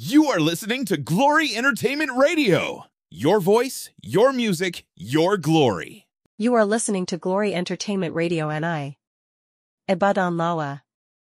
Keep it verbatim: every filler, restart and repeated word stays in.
You are listening to Glory Entertainment Radio. Your voice, your music, your glory. You are listening to Glory Entertainment Radio N I. Ibadan Lawa.